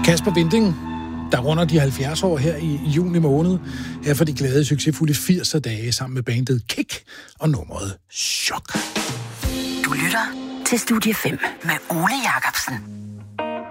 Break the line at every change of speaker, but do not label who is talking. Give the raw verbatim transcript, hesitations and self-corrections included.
Kasper Winding, der runder de halvfjerds år her i juni måned, her for de glade, succesfulde firs dage sammen med bandet Kick og nummeret Chok.
Du lytter til Studie fem med Ole Jacobsen.